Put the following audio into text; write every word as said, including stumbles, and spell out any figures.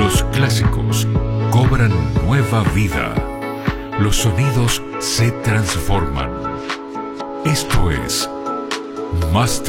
Los clásicos cobran nueva vida. Los sonidos se transforman. Esto es Master